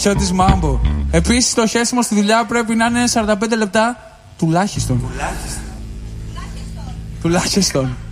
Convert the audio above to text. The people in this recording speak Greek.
Παναγιώτης Μάμπο. Επίσης το χέσιμο στη δουλειά πρέπει να είναι 45 λεπτά τουλάχιστον. Τουλάχιστον.